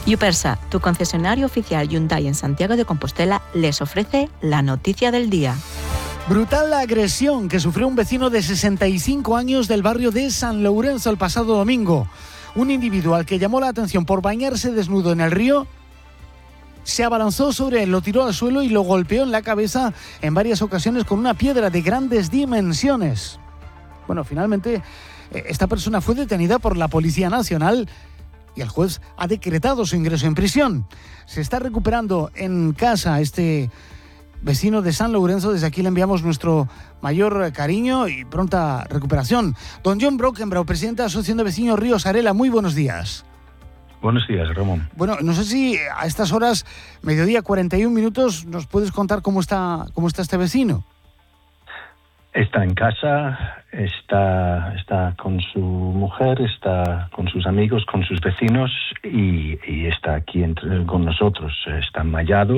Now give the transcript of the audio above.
Yupersa, tu concesionario oficial Hyundai en Santiago de Compostela, les ofrece la noticia del día. Brutal la agresión que sufrió un vecino de 65 años del barrio de San Lourenço el pasado domingo. Un individuo al que llamó la atención por bañarse desnudo en el río se abalanzó sobre él, lo tiró al suelo y lo golpeó en la cabeza en varias ocasiones con una piedra de grandes dimensiones. Bueno, finalmente esta persona fue detenida por la Policía Nacional y el juez ha decretado su ingreso en prisión. Se está recuperando en casa este vecino de San Lourenço. Desde aquí le enviamos nuestro mayor cariño y pronta recuperación. Don John Brockenbrough, presidente de la Asociación de Vecinos Ríos Arela, muy buenos días. Buenos días, Ramón. Bueno, no sé si a estas horas, mediodía 41 minutos, nos puedes contar cómo está este vecino. Está en casa, está con su mujer, está con sus amigos, con sus vecinos y está aquí con nosotros. Está enmayado